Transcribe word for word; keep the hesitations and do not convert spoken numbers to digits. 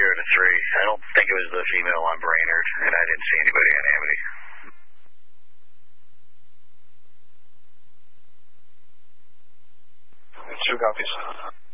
zero to three. I don't think it was the female on Brainerd, and I didn't see anybody on Amity. Two copies.